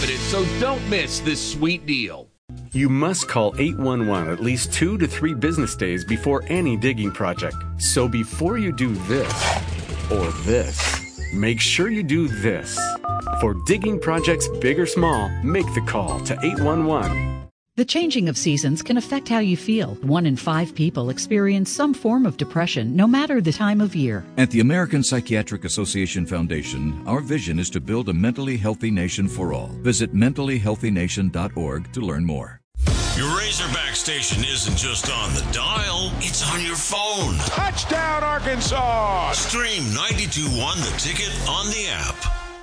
So don't miss this sweet deal. You must call 811 at least 2 to 3 business days before any digging project. So before you do this or this, make sure you do this. For digging projects big or small, make the call to 811. The changing of seasons can affect how you feel. 1 in 5 people experience some form of depression, no matter the time of year. At the American Psychiatric Association Foundation, our vision is to build a mentally healthy nation for all. Visit mentallyhealthynation.org to learn more. Your Razorback station isn't just on the dial, it's on your phone. Touchdown, Arkansas! Stream 92.1 The Ticket on the app.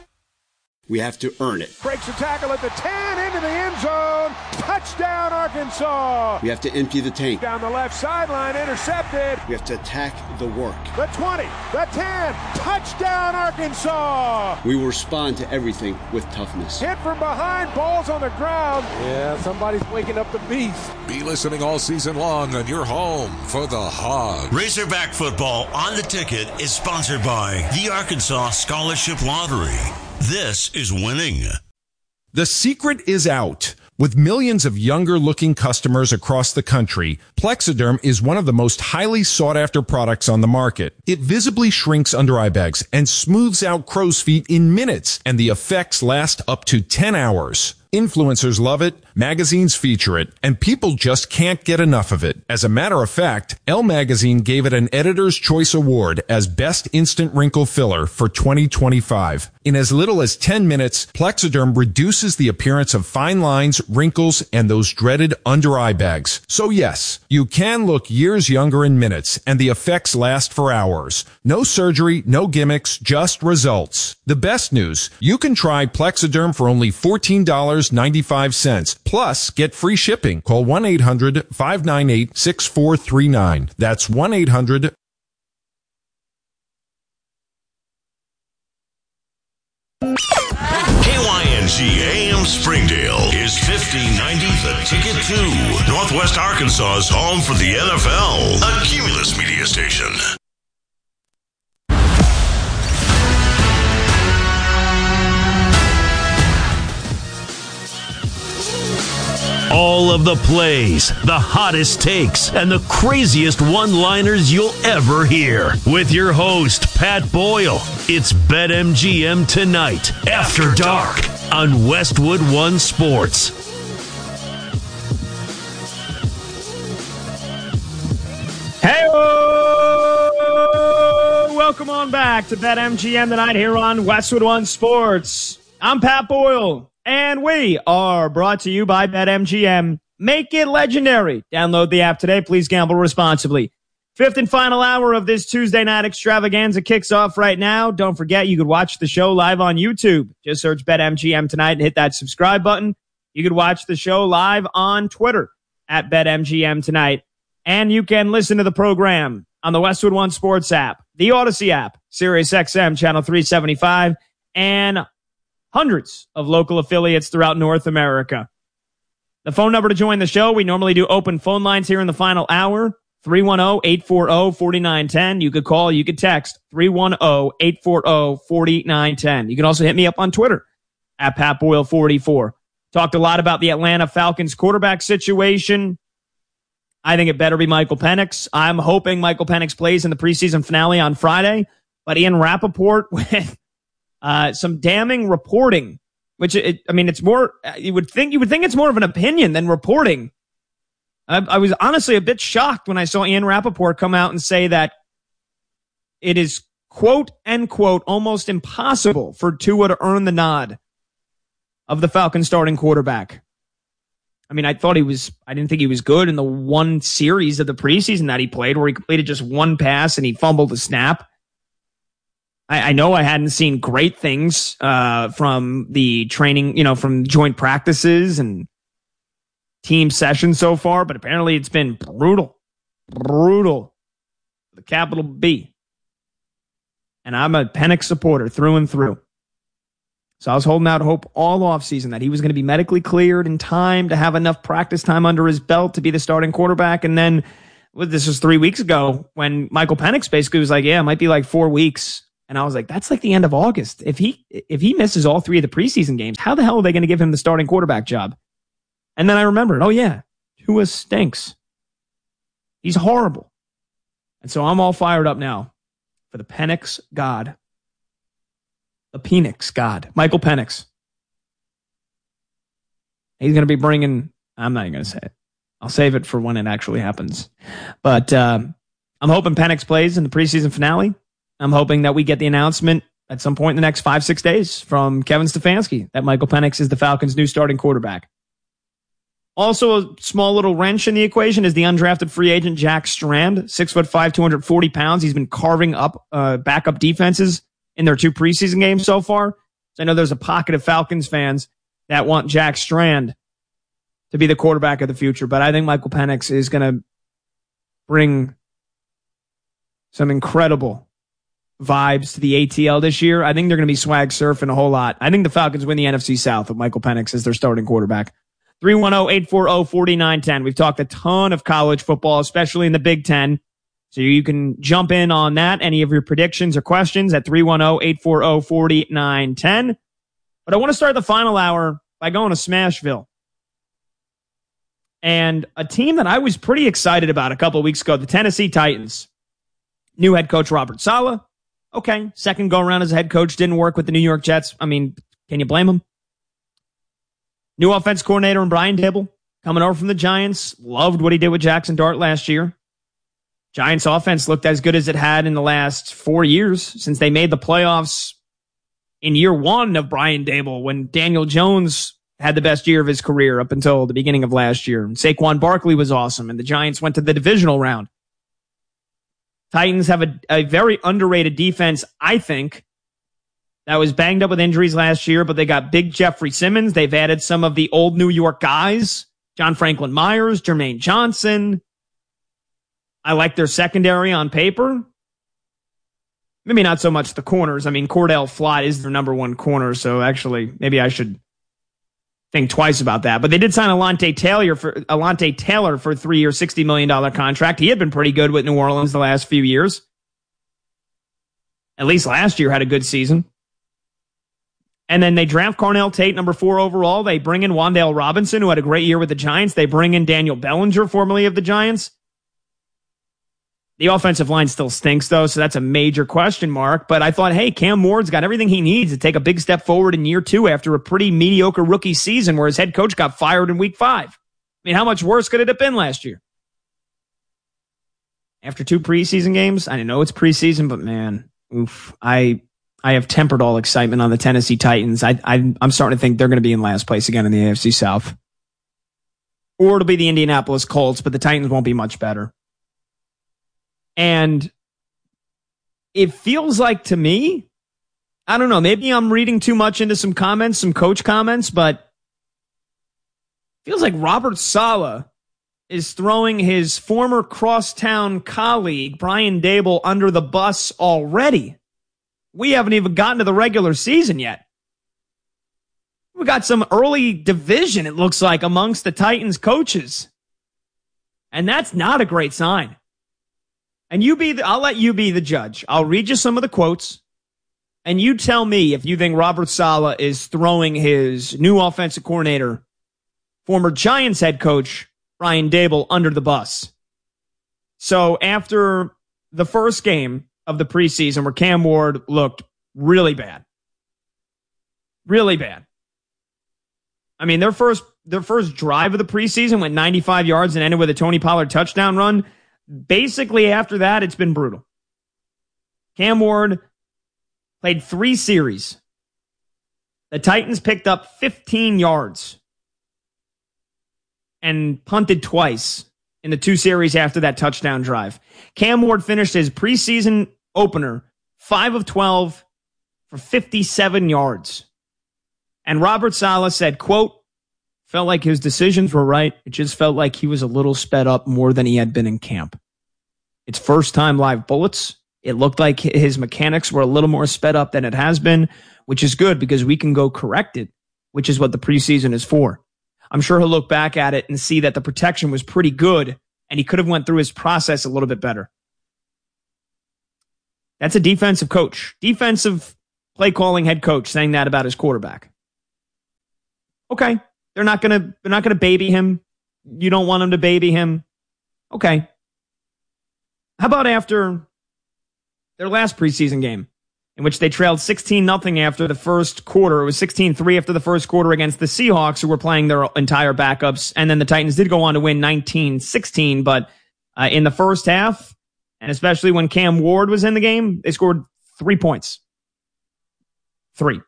We have to earn it. Breaks the tackle at the 10, into the end zone. Touchdown, Arkansas! We have to empty the tank. Down the left sideline, intercepted. We have to attack the work. The 20, the 10, touchdown, Arkansas! We will respond to everything with toughness. Hit from behind, ball's on the ground. Yeah, somebody's waking up the beast. Be listening all season long on your home for the Hogs. Razorback football on the Ticket is sponsored by the Arkansas Scholarship Lottery. This is winning. The secret is out. With millions of younger-looking customers across the country, Plexiderm is one of the most highly sought-after products on the market. It visibly shrinks under-eye bags and smooths out crow's feet in minutes, and the effects last up to 10 hours. Influencers love it, magazines feature it, and people just can't get enough of it. As a matter of fact, Elle Magazine gave it an Editor's Choice Award as Best Instant Wrinkle Filler for 2025. In as little as 10 minutes, Plexiderm reduces the appearance of fine lines, wrinkles, and those dreaded under-eye bags. So yes, you can look years younger in minutes, and the effects last for hours. No surgery, no gimmicks, just results. The best news, you can try Plexiderm for only $14.95. Plus, get free shipping. Call 1-800-598-6439. That's 1-800- KYNG AM Springdale is 1590 The Ticket 2, Northwest Arkansas's home for the NFL, a Cumulus media station. All of the plays, the hottest takes, and the craziest one-liners you'll ever hear. With your host, Pat Boyle. It's BetMGM Tonight, After Dark, on Westwood One Sports. Hey, welcome on back to BetMGM Tonight here on Westwood One Sports. I'm Pat Boyle. And we are brought to you by BetMGM. Make it legendary. Download the app today. Please gamble responsibly. Fifth and final hour of this Tuesday night extravaganza kicks off right now. Don't forget, you could watch the show live on YouTube. Just search BetMGM Tonight and hit that subscribe button. You could watch the show live on Twitter at BetMGM Tonight. And you can listen to the program on the Westwood One Sports app, the Odyssey app, SiriusXM Channel 375, and hundreds of local affiliates throughout North America. The phone number to join the show, we normally do open phone lines here in the final hour, 310-840-4910. You could call, you could text, 310-840-4910. You can also hit me up on Twitter, at PatBoyle44. Talked a lot about the Atlanta Falcons quarterback situation. I think it better be Michael Penix. I'm hoping Michael Penix plays in the preseason finale on Friday, but Ian Rappaport with some damning reporting, which it's more, you would think it's more of an opinion than reporting. I was honestly a bit shocked when I saw Ian Rappaport come out and say that it is quote unquote almost impossible for Tua to earn the nod of the Falcons starting quarterback. I mean, I didn't think he was good in the one series of the preseason that he played where he completed just one pass and he fumbled a snap. I know I hadn't seen great things from the training, from joint practices and team sessions so far, but apparently it's been brutal. The capital B. And I'm a Penix supporter through and through. So I was holding out hope all offseason that he was going to be medically cleared in time to have enough practice time under his belt to be the starting quarterback. And then this was 3 weeks ago when Michael Penix basically was like, yeah, it might be like 4 weeks. And I was like, that's like the end of August. If he misses all 3 of the preseason games, how the hell are they going to give him the starting quarterback job? And then I remembered, oh yeah, Tua stinks. He's horrible. And so I'm all fired up now for the Penix God. The Penix God. Michael Penix. He's going to be bringing, I'm not even going to say it. I'll save it for when it actually happens. But I'm hoping Penix plays in the preseason finale. I'm hoping that we get the announcement at some point in the next 5-6 days from Kevin Stefanski that Michael Penix is the Falcons' new starting quarterback. Also, a small little wrench in the equation is the undrafted free agent Jack Strand, 6'5", 240 pounds. He's been carving up backup defenses in their 2 preseason games so far. So I know there's a pocket of Falcons fans that want Jack Strand to be the quarterback of the future, but I think Michael Penix is going to bring some incredible vibes to the ATL this year. I think they're going to be swag surfing a whole lot. I think the Falcons win the NFC South with Michael Penix as their starting quarterback. 310-840-4910. We've talked a ton of college football, especially in the Big Ten. So you can jump in on that. Any of your predictions or questions at 310-840-4910. But I want to start the final hour by going to Smashville. And a team that I was pretty excited about a couple of weeks ago, the Tennessee Titans. New head coach Robert Saleh. Okay, second go-around as a head coach didn't work with the New York Jets. I mean, can you blame him? New offense coordinator and Brian Dibble coming over from the Giants. Loved what he did with Jackson Dart last year. Giants offense looked as good as it had in the last 4 years since they made the playoffs in year 1 of Brian Dibble when Daniel Jones had the best year of his career up until the beginning of last year. And Saquon Barkley was awesome, and the Giants went to the divisional round. Titans have a very underrated defense, I think, that was banged up with injuries last year, but they got big Jeffrey Simmons. They've added some of the old New York guys, John Franklin Myers, Jermaine Johnson. I like their secondary on paper. Maybe not so much the corners. I mean, Cordell Flott is their number 1 corner, so actually maybe I should think twice about that. But they did sign Alontae Taylor for a 3-year, $60 million contract. He had been pretty good with New Orleans the last few years. At least last year had a good season. And then they draft Carnell Tate, number 4 overall. They bring in Wan'Dale Robinson, who had a great year with the Giants. They bring in Daniel Bellinger, formerly of the Giants. The offensive line still stinks, though, so that's a major question mark. But I thought, hey, Cam Ward's got everything he needs to take a big step forward in year 2 after a pretty mediocre rookie season where his head coach got fired in week 5. I mean, how much worse could it have been last year? After 2 preseason games, I know it's preseason, but man, oof, I have tempered all excitement on the Tennessee Titans. I'm starting to think they're going to be in last place again in the AFC South. Or it'll be the Indianapolis Colts, but the Titans won't be much better. And it feels like to me, I don't know, maybe I'm reading too much into some comments, some coach comments, but it feels like Robert Saleh is throwing his former crosstown colleague, Brian Dibble, under the bus already. We haven't even gotten to the regular season yet. We got some early division, it looks like, amongst the Titans coaches. And that's not a great sign. And I'll let you be the judge. I'll read you some of the quotes, and you tell me if you think Robert Saleh is throwing his new offensive coordinator, former Giants head coach, Brian Dibble, under the bus. So after the first game of the preseason where Cam Ward looked really bad. Really bad. I mean, their first drive of the preseason went 95 yards and ended with a Tony Pollard touchdown run. Basically, after that, it's been brutal. Cam Ward played 3 series. The Titans picked up 15 yards and punted twice in the 2 series after that touchdown drive. Cam Ward finished his preseason opener 5 of 12 for 57 yards. And Robert Saleh said, quote, felt like his decisions were right. It just felt like he was a little sped up more than he had been in camp. It's first time live bullets. It looked like his mechanics were a little more sped up than it has been, which is good because we can go correct it, which is what the preseason is for. I'm sure he'll look back at it and see that the protection was pretty good and he could have went through his process a little bit better. That's a defensive coach, defensive play calling head coach saying that about his quarterback. Okay. They're not going to baby him. You don't want them to baby him. Okay. How about after their last preseason game in which they trailed 16-0 after the first quarter? It was 16-3 after the first quarter against the Seahawks, who were playing their entire backups. And then the Titans did go on to win 19-16. But in the first half, and especially when Cam Ward was in the game, they scored 3 points. 3.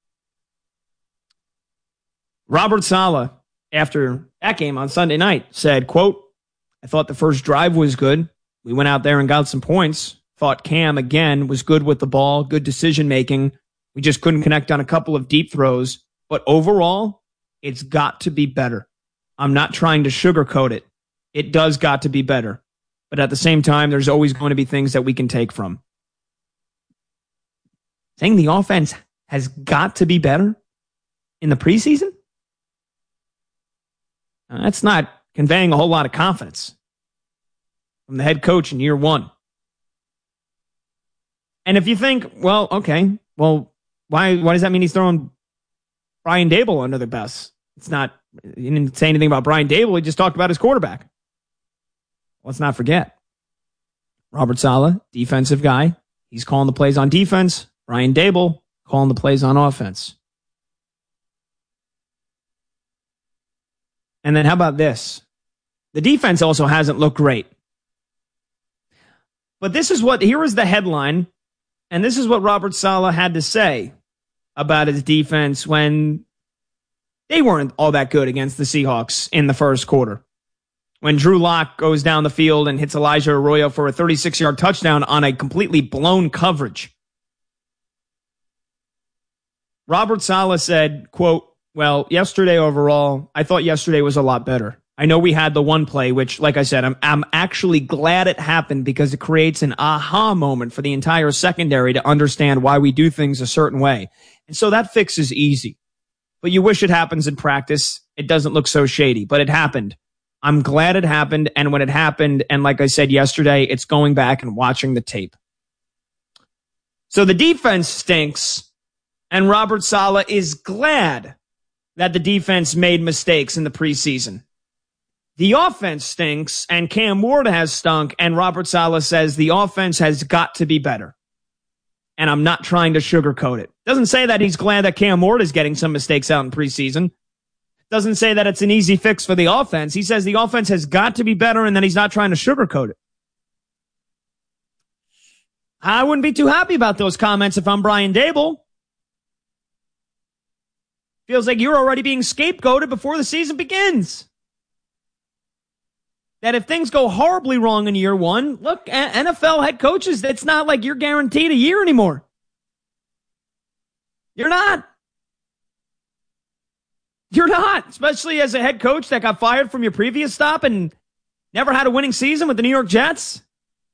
Robert Saleh, after that game on Sunday night, said, quote, I thought the first drive was good. We went out there and got some points. Thought Cam, again, was good with the ball, good decision-making. We just couldn't connect on a couple of deep throws. But overall, it's got to be better. I'm not trying to sugarcoat it. It does got to be better. But at the same time, there's always going to be things that we can take from. Saying the offense has got to be better in the preseason? That's not conveying a whole lot of confidence from the head coach in year one. And if you think, well, okay, well, why does that mean he's throwing Brian Daboll under the bus? It's not, he didn't say anything about Brian Daboll. He just talked about his quarterback. Let's not forget. Robert Saleh, defensive guy. He's calling the plays on defense. Brian Daboll calling the plays on offense. And then how about this? The defense also hasn't looked great. But here is the headline, and this is what Robert Saleh had to say about his defense when they weren't all that good against the Seahawks in the first quarter. When Drew Lock goes down the field and hits Elijah Arroyo for a 36-yard touchdown on a completely blown coverage. Robert Saleh said, quote, well, yesterday overall, I thought yesterday was a lot better. I know we had the one play, which, like I said, I'm actually glad it happened because it creates an aha moment for the entire secondary to understand why we do things a certain way. And so that fix is easy. But you wish it happens in practice. It doesn't look so shady, but it happened. I'm glad it happened. And when it happened, and like I said yesterday, it's going back and watching the tape. So the defense stinks, and Robert Saleh is glad that the defense made mistakes in the preseason. The offense stinks, and Cam Ward has stunk, and Robert Saleh says the offense has got to be better. And I'm not trying to sugarcoat it. Doesn't say that he's glad that Cam Ward is getting some mistakes out in preseason. Doesn't say that it's an easy fix for the offense. He says the offense has got to be better, and then he's not trying to sugarcoat it. I wouldn't be too happy about those comments if I'm Brian Daboll. Feels like you're already being scapegoated before the season begins. That if things go horribly wrong in year one, look, NFL head coaches, it's not like you're guaranteed a year anymore. You're not. You're not, especially as a head coach that got fired from your previous stop and never had a winning season with the New York Jets.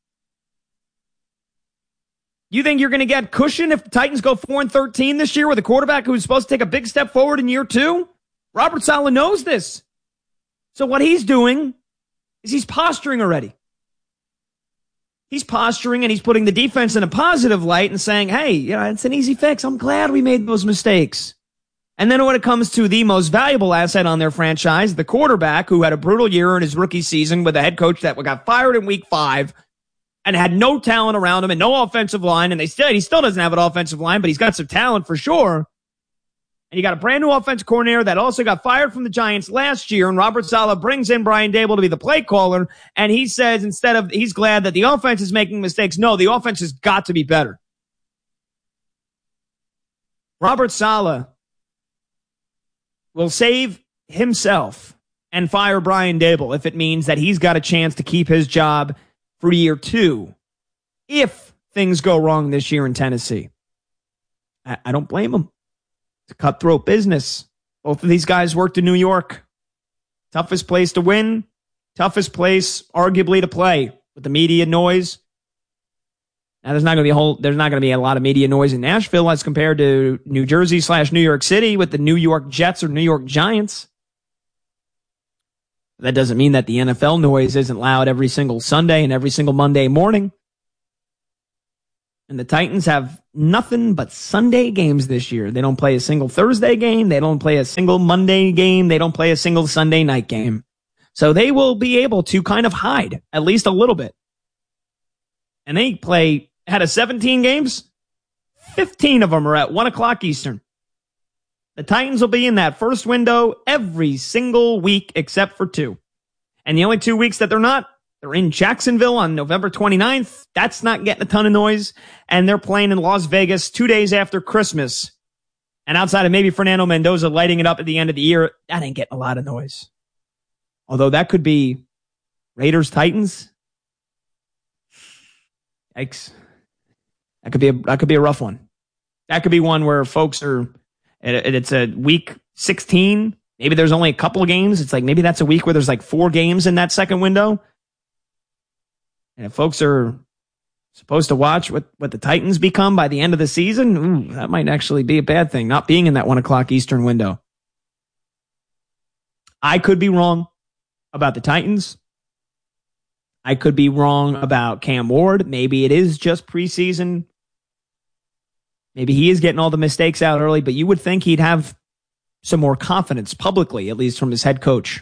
You think you're going to get cushion if the Titans go 4-13 this year with a quarterback who's supposed to take a big step forward in year two? Robert Saleh knows this. So what he's doing is he's posturing already. He's posturing and he's putting the defense in a positive light and saying, hey, it's an easy fix. I'm glad we made those mistakes. And then when it comes to the most valuable asset on their franchise, the quarterback who had a brutal year in his rookie season with a head coach that got fired in week 5 and had no talent around him and no offensive line, and he still doesn't have an offensive line, but he's got some talent for sure. And you got a brand new offensive coordinator that also got fired from the Giants last year, and Robert Saleh brings in Brian Daboll to be the play caller, and he says he's glad that the offense is making mistakes. No, the offense has got to be better. Robert Saleh will save himself and fire Brian Daboll if it means that he's got a chance to keep his job for year 2 if things go wrong this year in Tennessee. I don't blame him. It's a cutthroat business. Both of these guys worked in New York. Toughest place to win. Toughest place, arguably, to play with the media noise. Now, there's not going to be a lot of media noise in Nashville as compared to New Jersey / New York City with the New York Jets or New York Giants. That doesn't mean that the NFL noise isn't loud every single Sunday and every single Monday morning. And the Titans have nothing but Sunday games this year. They don't play a single Thursday game. They don't play a single Monday game. They don't play a single Sunday night game. So they will be able to kind of hide at least a little bit. And they play out of 17 games, 15 of them are at 1 o'clock Eastern. The Titans will be in that first window every single week except for 2. And the only 2 weeks that they're not, they're in Jacksonville on November 29th. That's not getting a ton of noise. And they're playing in Las Vegas 2 days after Christmas. And outside of maybe Fernando Mendoza lighting it up at the end of the year, that ain't getting a lot of noise. Although that could be Raiders-Titans. Yikes. That could be a rough one. That could be one where folks are, it's a week 16. Maybe there's only a couple of games. It's like maybe that's a week where there's like 4 games in that second window. And if folks are supposed to watch what the Titans become by the end of the season, that might actually be a bad thing, not being in that 1 o'clock Eastern window. I could be wrong about the Titans. I could be wrong about Cam Ward. Maybe it is just preseason. Maybe he is getting all the mistakes out early, but you would think he'd have some more confidence publicly, at least from his head coach.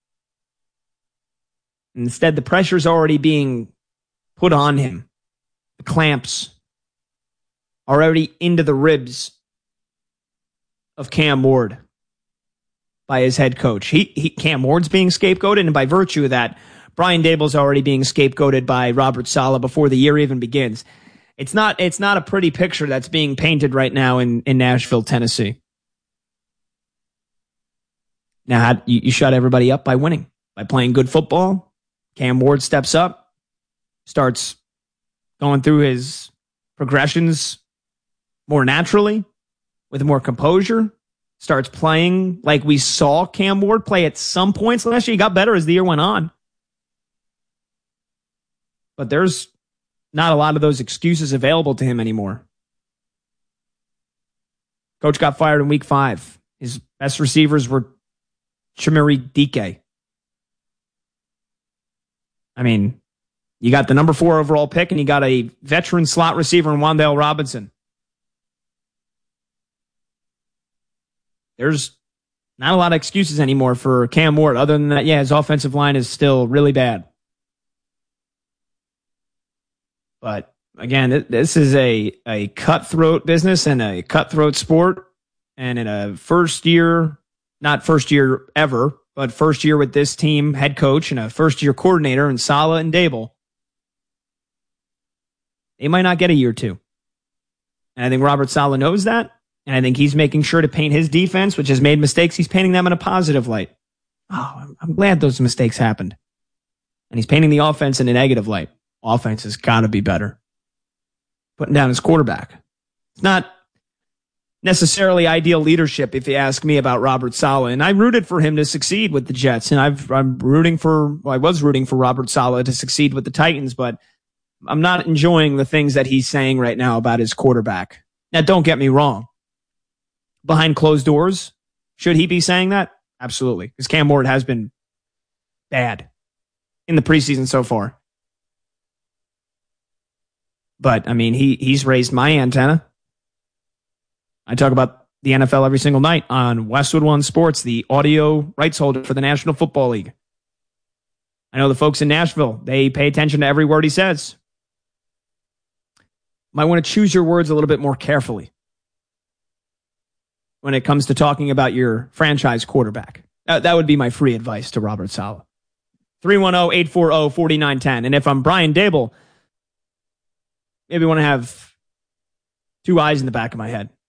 Instead, the pressure's already being put on him. The clamps are already into the ribs of Cam Ward by his head coach. Cam Ward's being scapegoated, and by virtue of that, Brian Daboll's already being scapegoated by Robert Saleh before the year even begins. It's not a pretty picture that's being painted right now in Nashville, Tennessee. Now, you shut everybody up by winning, by playing good football. Cam Ward steps up, starts going through his progressions more naturally, with more composure, starts playing like we saw Cam Ward play at some points last year. He got better as the year went on. But there's not a lot of those excuses available to him anymore. Coach got fired in week 5. His best receivers were Chimere Dike. I mean, you got the number 4 overall pick, and you got a veteran slot receiver in Wan'Dale Robinson. There's not a lot of excuses anymore for Cam Ward. Other than that, his offensive line is still really bad. But again, this is a cutthroat business and a cutthroat sport. And in a first year, not first year ever, but first year with this team head coach and a first year coordinator in Saleh and Daboll, they might not get a year 2. And I think Robert Saleh knows that. And I think he's making sure to paint his defense, which has made mistakes. He's painting them in a positive light. Oh, I'm glad those mistakes happened. And he's painting the offense in a negative light. Offense has got to be better. Putting down his quarterback. It's not necessarily ideal leadership, if you ask me about Robert Saleh. And I rooted for him to succeed with the Jets. And I was rooting for Robert Saleh to succeed with the Titans, but I'm not enjoying the things that he's saying right now about his quarterback. Now, don't get me wrong. Behind closed doors, should he be saying that? Absolutely. Because Cam Ward has been bad in the preseason so far. But, I mean, he's raised my antenna. I talk about the NFL every single night on Westwood One Sports, the audio rights holder for the National Football League. I know the folks in Nashville, they pay attention to every word he says. Might want to choose your words a little bit more carefully when it comes to talking about your franchise quarterback. That would be my free advice to Robert Saleh. 310-840-4910. And if I'm Brian Daboll, maybe want to have 2 eyes in the back of my head.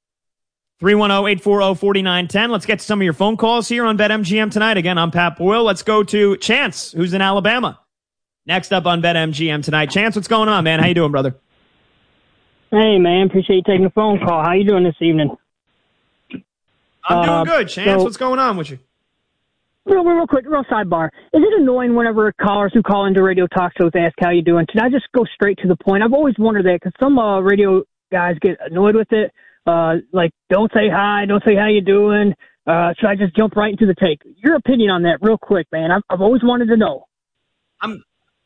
310-840-4910. Let's get to some of your phone calls here on BetMGM tonight. Again, I'm Pat Boyle. Let's go to Chance, who's in Alabama. Next up on BetMGM tonight. Chance, what's going on, man? How you doing, brother? Hey, man. Appreciate you taking the phone call. How you doing this evening? I'm doing good, Chance. What's going on with you? Real quick, real sidebar. Is it annoying whenever callers who call into radio talk shows ask how you doing? Can I just go straight to the point? I've always wondered that because some radio guys get annoyed with it. Like, don't say hi, don't say how you doing. Should I just jump right into the take? Your opinion on that real quick, man. I've always wanted to know.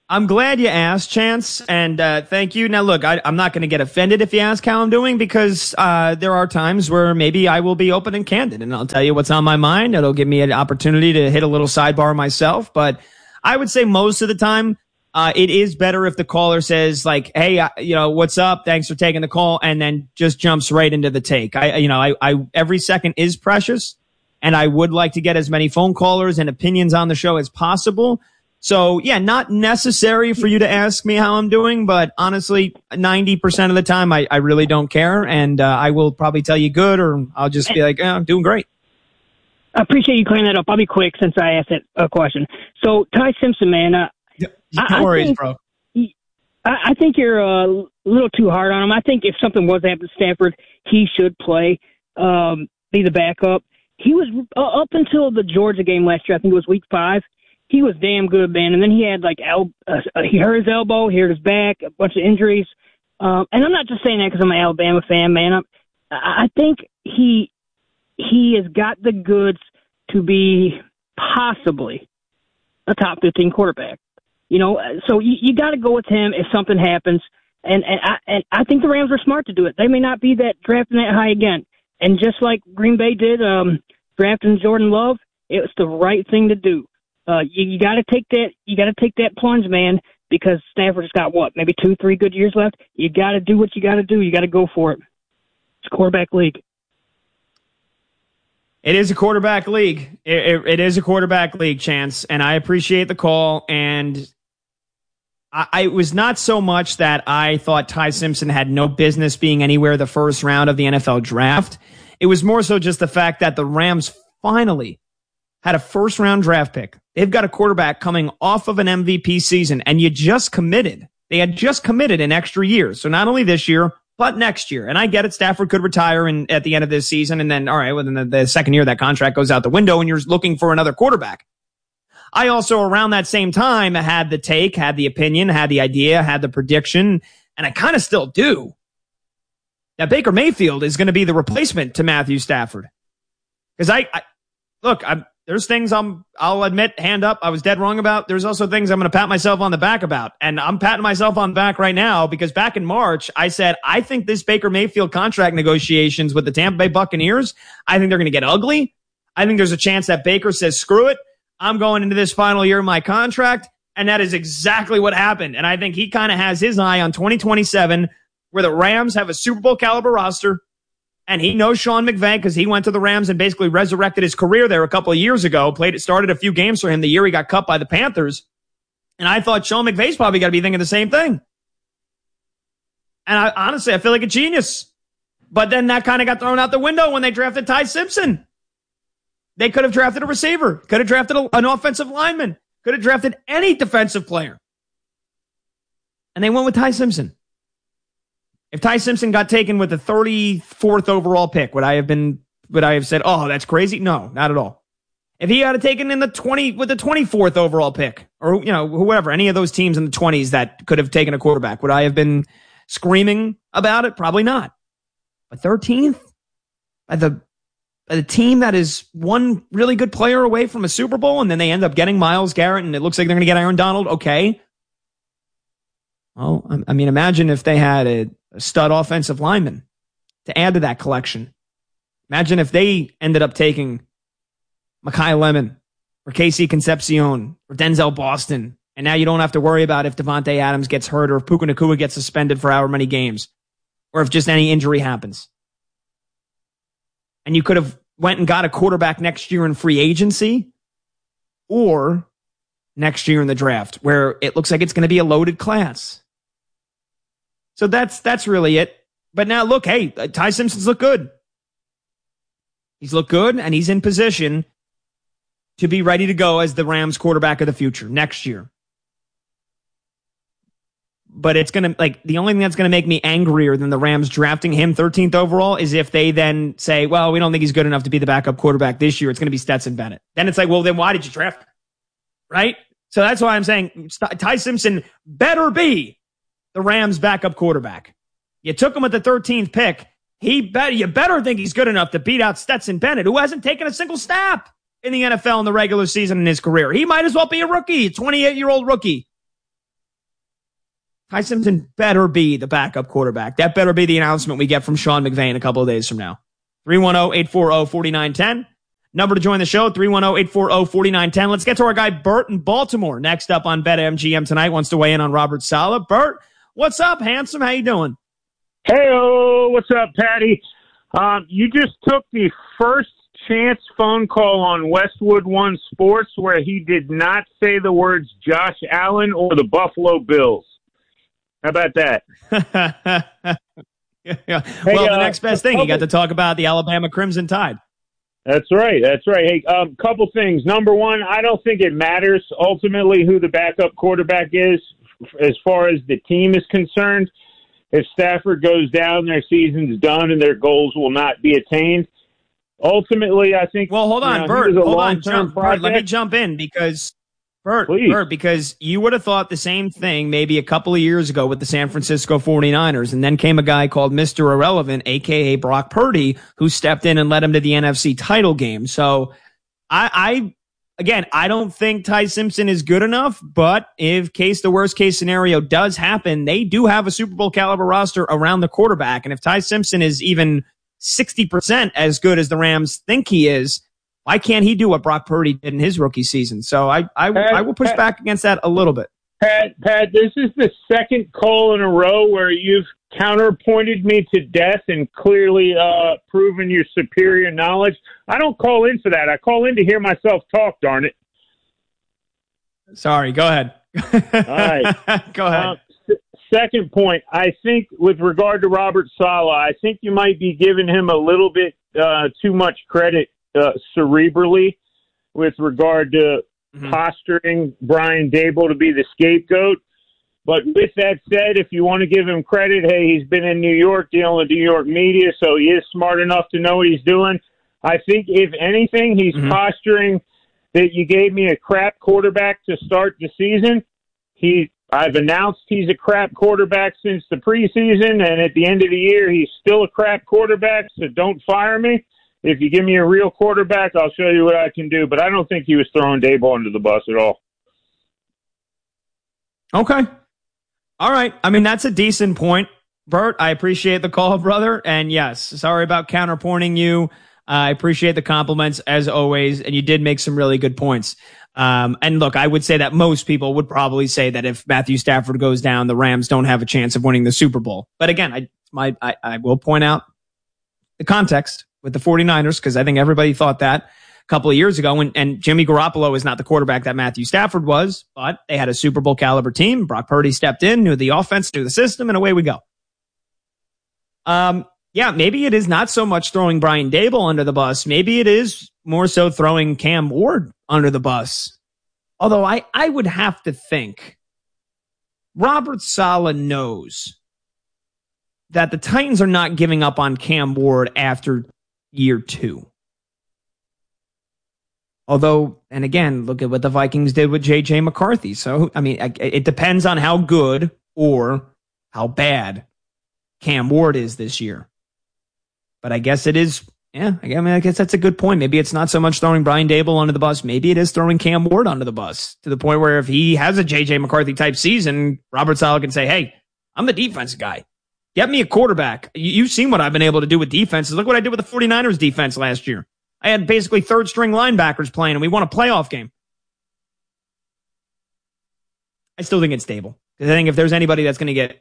I'm glad you asked, Chance, and thank you. Now, look, I'm not going to get offended if you ask how I'm doing, because there are times where maybe I will be open and candid, and I'll tell you what's on my mind. It'll give me an opportunity to hit a little sidebar myself, but I would say most of the time, it is better if the caller says, like, hey, what's up? Thanks for taking the call, and then just jumps right into the take. Every second is precious, and I would like to get as many phone callers and opinions on the show as possible. So, yeah, not necessary for you to ask me how I'm doing, but honestly, 90% of the time, I really don't care, and I will probably tell you good, or I'll just be like, I'm doing great. I appreciate you clearing that up. I'll be quick since I asked that question. So, Ty Simpson, man. No worries, bro. I think you're a little too hard on him. I think if something was to happen to Stafford, he should play, be the backup. He was, up until the Georgia game last year, I think it was week 5, he was damn good, man. And then he had he hurt his elbow, he hurt his back, a bunch of injuries. And I'm not just saying that because I'm an Alabama fan, man. I think he has got the goods to be possibly a top 15 quarterback. So you got to go with him if something happens. And I think the Rams were smart to do it. They may not be drafting that high again. And just like Green Bay did, drafting Jordan Love, it was the right thing to do. You got to take that. You got to take that plunge, man, because Stafford's got maybe 2-3 good years left. You got to do what you got to do. You got to go for it. It's a quarterback league. It is a quarterback league. It is a quarterback league, Chance, and I appreciate the call. And I was not so much that I thought Ty Simpson had no business being anywhere the first round of the NFL draft. It was more so just the fact that the Rams finally had a first-round draft pick. They've got a quarterback coming off of an MVP season, and you just committed. They had just committed an extra year. So not only this year, but next year. And I get it, Stafford could retire at the end of this season, and then, all right, within the second year, that contract goes out the window, and you're looking for another quarterback. I also, around that same time, had the take, had the opinion, had the idea, had the prediction, and I kind of still do, that Baker Mayfield is going to be the replacement to Matthew Stafford. Because there's things I'll admit, hand up, I was dead wrong about. There's also things I'm going to pat myself on the back about. And I'm patting myself on the back right now because back in March, I said, I think this Baker Mayfield contract negotiations with the Tampa Bay Buccaneers, I think they're going to get ugly. I think there's a chance that Baker says, screw it. I'm going into this final year of my contract. And that is exactly what happened. And I think he kind of has his eye on 2027, where the Rams have a Super Bowl caliber roster. And he knows Sean McVay because he went to the Rams and basically resurrected his career there a couple of years ago. Started a few games for him the year he got cut by the Panthers. And I thought Sean McVay's probably got to be thinking the same thing. And honestly, I feel like a genius. But then that kind of got thrown out the window when they drafted Ty Simpson. They could have drafted a receiver, could have drafted an offensive lineman, could have drafted any defensive player. And they went with Ty Simpson. If Ty Simpson got taken with the 34th overall pick, would I have said, oh, that's crazy? No, not at all. If he had taken in with the 24th overall pick, or, whoever, any of those teams in the 20s that could have taken a quarterback, would I have been screaming about it? Probably not. But 13th? By the team that is one really good player away from a Super Bowl, and then they end up getting Myles Garrett, and it looks like they're going to get Aaron Donald. Okay. Well, I mean, imagine if they had a stud offensive lineman to add to that collection. Imagine if they ended up taking Mekhi Lemon or Casey Concepcion or Denzel Boston, and now you don't have to worry about if Devontae Adams gets hurt or if Puka Nacua gets suspended for however many games or if just any injury happens. And you could have went and got a quarterback next year in free agency or next year in the draft where it looks like it's going to be a loaded class. So that's really it. But now look, hey, Ty Simpson's looked good. He's looked good and he's in position to be ready to go as the Rams quarterback of the future next year. But it's going to, the only thing that's going to make me angrier than the Rams drafting him 13th overall is if they then say, well, we don't think he's good enough to be the backup quarterback this year. It's going to be Stetson Bennett. Then it's like, well, then why did you draft him? Right? So that's why I'm saying Ty Simpson better be the Rams backup quarterback. You took him at the 13th pick. You better think he's good enough to beat out Stetson Bennett, who hasn't taken a single snap in the NFL in the regular season in his career. He might as well be a rookie, a 28-year-old rookie. Ty Simpson better be the backup quarterback. That better be the announcement we get from Sean McVay in a couple of days from now. 310-840-4910. Number to join the show, 310-840-4910. Let's get to our guy Bert in Baltimore. Next up on BetMGM tonight, wants to weigh in on Robert Saleh. Bert, what's up, handsome? How you doing? Hey, what's up, Patty? You just took the first chance phone call on Westwood One Sports where he did not say the words Josh Allen or the Buffalo Bills. How about that? Yeah. Well, the next best thing, you got to talk about the Alabama Crimson Tide. That's right. Hey, couple things. Number one, I don't think it matters ultimately who the backup quarterback is as far as the team is concerned. If Stafford goes down, their season's done and their goals will not be attained. Ultimately, I think. Well, hold on, Bert. Hold on, Bert. Let me jump in because Bert, because you would have thought the same thing maybe a couple of years ago with the San Francisco 49ers, and then came a guy called Mr. Irrelevant, a.k.a. Brock Purdy, who stepped in and led him to the NFC title game. So, I don't think Ty Simpson is good enough, but the worst case scenario does happen, they do have a Super Bowl caliber roster around the quarterback, and if Ty Simpson is even 60% as good as the Rams think he is, why can't he do what Brock Purdy did in his rookie season? So I will push back against that a little bit. Pat, this is the second call in a row where you've counterpointed me to death and clearly proven your superior knowledge. I don't call in for that. I call in to hear myself talk, darn it. Sorry, go ahead. All right. Go ahead. Second point, I think with regard to Robert Saleh, I think you might be giving him a little bit too much credit cerebrally with regard to posturing Brian Daboll to be the scapegoat. But with that said, if you want to give him credit, hey, he's been in New York dealing with New York media, so he is smart enough to know what he's doing. I think, if anything, he's posturing that you gave me a crap quarterback to start the season. I've announced he's a crap quarterback since the preseason, and at the end of the year, he's still a crap quarterback, so don't fire me. If you give me a real quarterback, I'll show you what I can do. But I don't think he was throwing Daboll under the bus at all. Okay. All right. I mean, that's a decent point, Bert. I appreciate the call, brother. And yes, sorry about counterpointing you. I appreciate the compliments as always. And you did make some really good points. And look, I would say that most people would probably say that if Matthew Stafford goes down, the Rams don't have a chance of winning the Super Bowl. But again, I will point out the context with the 49ers, because I think everybody thought that a couple of years ago. And Jimmy Garoppolo is not the quarterback that Matthew Stafford was, but they had a Super Bowl caliber team. Brock Purdy stepped in, knew the offense, knew the system, and away we go. Yeah, maybe it is not so much throwing Brian Daboll under the bus. Maybe it is more so throwing Cam Ward under the bus. Although I would have to think Robert Saleh knows that the Titans are not giving up on Cam Ward after year 2. Although, and again, look at what the Vikings did with J.J. McCarthy. So, I mean, it depends on how good or how bad Cam Ward is this year. But I guess it is, I guess that's a good point. Maybe it's not so much throwing Brian Daboll under the bus. Maybe it is throwing Cam Ward under the bus to the point where if he has a J.J. McCarthy type season, Robert Saleh can say, hey, I'm the defense guy. Get me a quarterback. You've seen what I've been able to do with defenses. Look what I did with the 49ers defense last year. I had basically third-string linebackers playing, and we won a playoff game. I still think it's Daboll. Because I think if there's anybody that's going to get,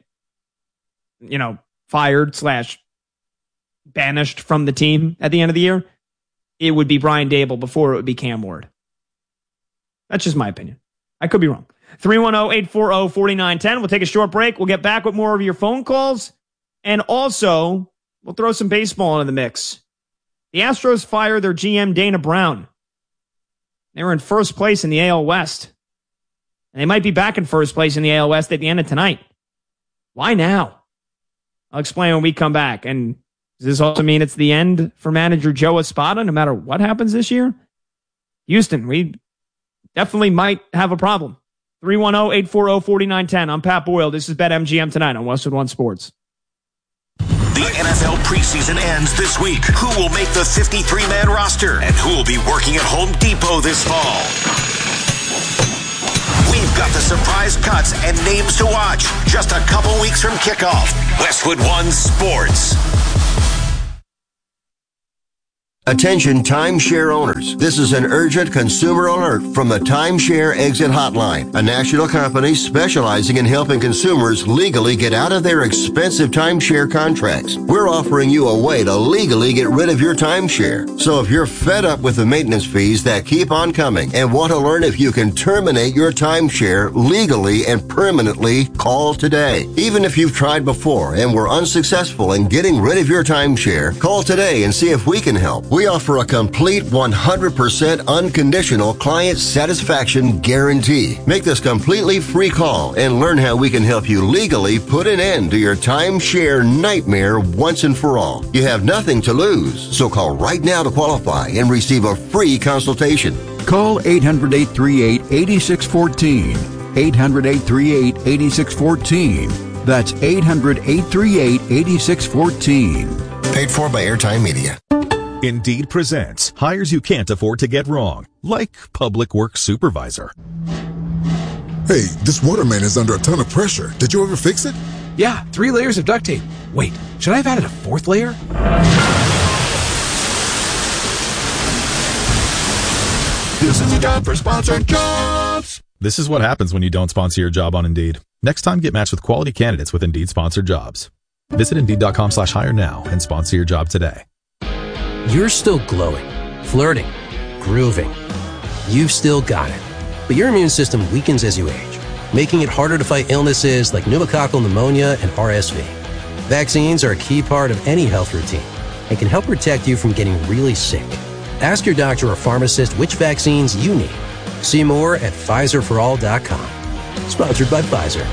fired / banished from the team at the end of the year, it would be Brian Daboll before it would be Cam Ward. That's just my opinion. I could be wrong. 310-840-4910. We'll take a short break. We'll get back with more of your phone calls. And also, we'll throw some baseball into the mix. The Astros fired their GM, Dana Brown. They were in first place in the AL West. And they might be back in first place in the AL West at the end of tonight. Why now? I'll explain when we come back. And does this also mean it's the end for manager Joe Espada, no matter what happens this year? Houston, we definitely might have a problem. 310-840-4910. I'm Pat Boyle. This is BetMGM tonight on Westwood One Sports. The NFL preseason ends this week. Who will make the 53-man roster? And who will be working at Home Depot this fall? We've We've got the surprise cuts and names to watch. Just a couple weeks from kickoff. Westwood One Sports. Attention timeshare owners. This is an urgent consumer alert from the Timeshare Exit Hotline, a national company specializing in helping consumers legally get out of their expensive timeshare contracts. We're offering you a way to legally get rid of your timeshare. So if you're fed up with the maintenance fees that keep on coming and want to learn if you can terminate your timeshare legally and permanently, call today. Even if you've tried before and were unsuccessful in getting rid of your timeshare, call today and see if we can help. We offer a complete 100% unconditional client satisfaction guarantee. Make this completely free call and learn how we can help you legally put an end to your timeshare nightmare once and for all. You have nothing to lose, so call right now to qualify and receive a free consultation. Call 800-838-8614. 800-838-8614. That's 800-838-8614. Paid for by Airtime Media. Indeed presents hires you can't afford to get wrong, like public works supervisor. Hey, this waterman is under a ton of pressure. Did you ever fix it? Yeah, 3 layers of duct tape. Wait, should I have added a 4th layer? This is a job for sponsored jobs. This is what happens when you don't sponsor your job on Indeed. Next time, get matched with quality candidates with Indeed sponsored jobs. Visit Indeed.com/hire now and sponsor your job today. You're still glowing, flirting, grooving. You've still got it. But your immune system weakens as you age, making it harder to fight illnesses like pneumococcal pneumonia and RSV. Vaccines are a key part of any health routine and can help protect you from getting really sick. Ask your doctor or pharmacist which vaccines you need. See more at PfizerForAll.com. Sponsored by Pfizer.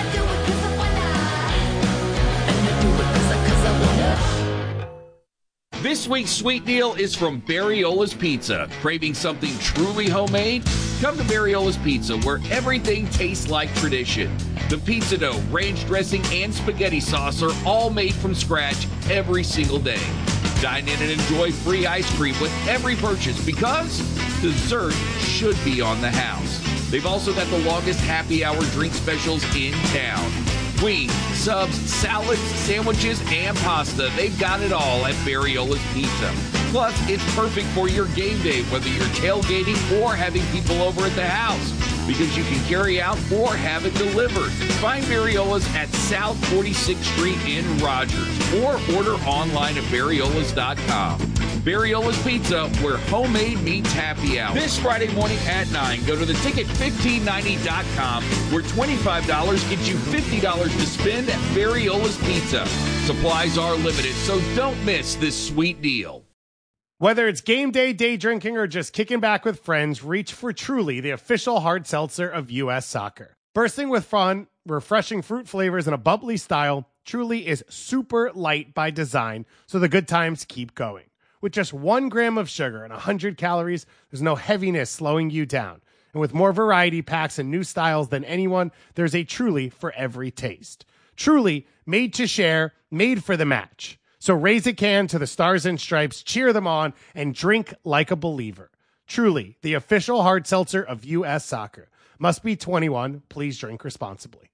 This week's sweet deal is from Barriola's Pizza. Craving something truly homemade? Come to Barriola's Pizza, where everything tastes like tradition. The pizza dough, ranch dressing, and spaghetti sauce are all made from scratch every single day. Dine in and enjoy free ice cream with every purchase because dessert should be on the house. They've also got the longest happy hour drink specials in town. Wings, subs, salads, sandwiches, and pasta. They've got it all at Barriola's Pizza. Plus, it's perfect for your game day, whether you're tailgating or having people over at the house, because you can carry out or have it delivered. Find Barriola's at South 46th Street in Rogers or order online at barriolas.com. Barriola's Pizza, where homemade meets happy hour. This Friday morning at 9, go to the ticket1590.com, where $25 gets you $50 to spend at Barriola's Pizza. Supplies are limited, so don't miss this sweet deal. Whether it's game day, day drinking, or just kicking back with friends, reach for Truly, the official hard seltzer of U.S. Soccer. Bursting with fun, refreshing fruit flavors, and a bubbly style, Truly is super light by design, so the good times keep going. With just 1 gram of sugar and 100 calories, there's no heaviness slowing you down. And with more variety packs and new styles than anyone, there's a Truly for every taste. Truly, made to share, made for the match. So raise a can to the Stars and Stripes, cheer them on, and drink like a believer. Truly, the official hard seltzer of U.S. Soccer. Must be 21. Please drink responsibly.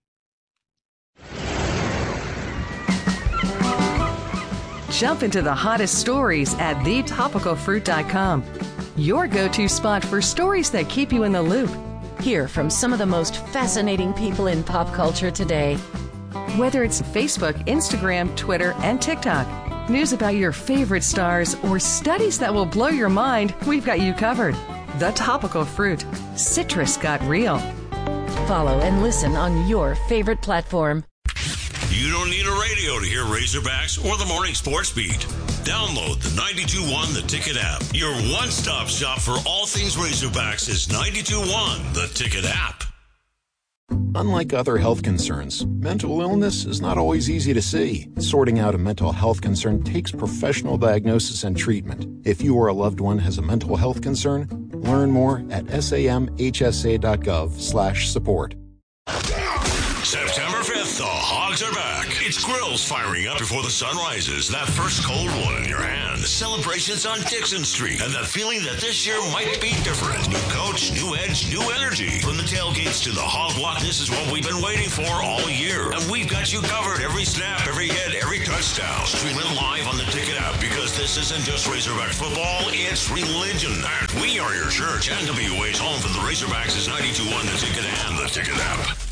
Jump into the hottest stories at thetopicalfruit.com. Your go-to spot for stories that keep you in the loop. Hear from some of the most fascinating people in pop culture today. Whether it's Facebook, Instagram, Twitter, and TikTok, news about your favorite stars, or studies that will blow your mind, we've got you covered. The Topical Fruit. Citrus got real. Follow and listen on your favorite platform. You don't need a radio to hear Razorbacks or the Morning Sports Beat. Download the 92.1 The Ticket app. Your one-stop shop for all things Razorbacks is 92.1 The Ticket app. Unlike other health concerns, mental illness is not always easy to see. Sorting out a mental health concern takes professional diagnosis and treatment. If you or a loved one has a mental health concern, learn more at samhsa.gov/support. September 5th, the Hogs sports are back. It's grills firing up before the sun rises. That first cold one in your hand. Celebrations on Dixon Street. And that feeling that this year might be different. New coach, new edge, new energy. From the tailgates to the hog walk, this is what we've been waiting for all year. And we've got you covered every snap, every hit, every touchdown. Stream it live on the Ticket app because this isn't just Razorback football, it's religion. And we are your church, and WA's home for the Razorbacks is 92.1 The Ticket and the Ticket app.